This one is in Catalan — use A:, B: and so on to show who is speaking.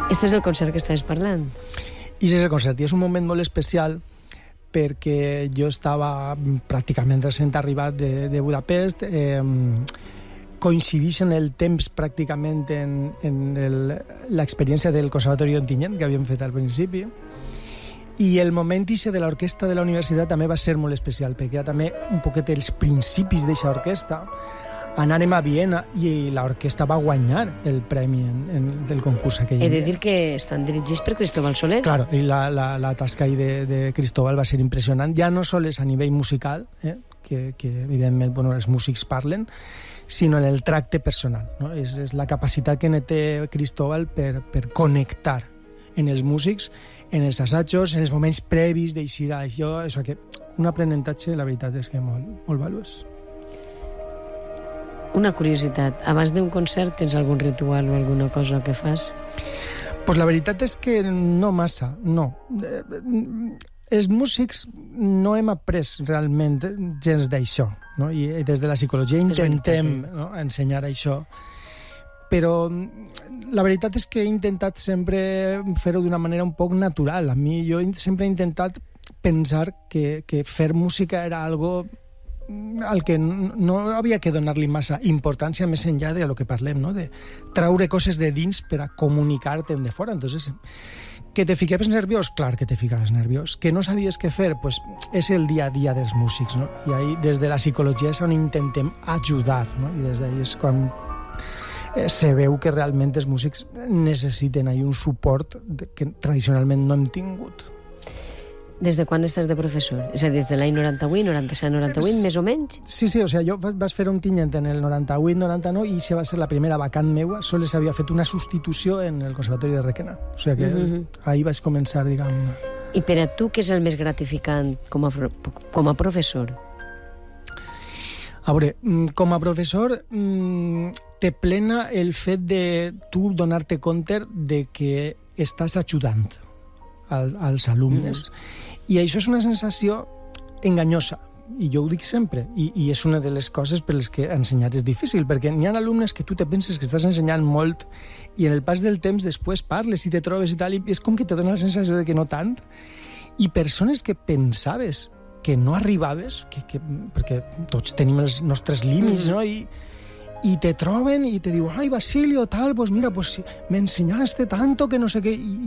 A: Este és el concert que estaves parlant.
B: I és el concert, i és un moment molt especial perquè jo estava pràcticament recent arribat de Budapest, coincideix en el temps pràcticament en l'experiència del Conservatori d'Ontinyent que havíem fet al principi, i el moment ixe de l'orquestra de la universitat també va ser molt especial, perquè ja també un poquet els principis d'aquesta orquestra. Anàrem a Viena i l'orquestra va guanyar el premi del concurs aquell.
A: He de dir que estan dirigits per Cristóbal Soler.
B: Claro, i la tasca de Cristóbal va ser impressionant, ja no sols a nivell musical, que evidentment els músics parlen, sinó en el tracte personal. No? És la capacitat que té Cristóbal per connectar en els músics, en els assajos, en els moments previs d'eixir a això, que un aprenentatge, la veritat és que molt valuós.
A: Una curiositat, abans d'un concert tens algun ritual o alguna cosa que fas?
B: Pues la veritat és que no massa, no. Els músics no hem après realment gens d'això, no? I des de la psicologia intentem ensenyar això, però la veritat és que he intentat sempre fer-ho d'una manera un poc natural. Jo sempre he intentat pensar que fer música era algo al que no havia que donar-li massa importància més enllà de lo que parlem, no? De traure coses de dins per a comunicar-te'n de fora. Entonces, que te ficaves nerviós? Clar que te ficaves nerviós. Que no sabies què fer? Pues és el dia a dia dels músics, no? I ahí, des de la psicologia, és on intentem ajudar, no? I des d'ahí és quan se veu que realment els músics necessiten un suport que tradicionalment no hem tingut.
A: Des de quan estàs de professor? És a dir, des de l'any 98, 97, 98, més o menys?
B: Sí, jo vaig fer Ontinyent en el 98, 99 i això va ser la primera vacant meua. Sols havia fet una substitució en el Conservatori de Requena. O sigui que ahir vaig començar, diguem...
A: I per a tu, què és el més gratificant com a professor?
B: A veure, com a professor te plena el fet de tu donar-te compte de que estàs ajudant als alumnes. I això és una sensació enganyosa, i jo ho dic sempre, i és una de les coses per les que ensenyar és difícil, perquè n'hi ha alumnes que tu te penses que estàs ensenyant molt i en el pas del temps després parles i te trobes i tal, i és com que te dona la sensació de que no tant, i persones que pensaves que no arribaves, perquè tots tenim els nostres límits, no? I te troben i te diuen, ai, Basilio, tal, pues mira, pues me enseñaste tanto que no sé què,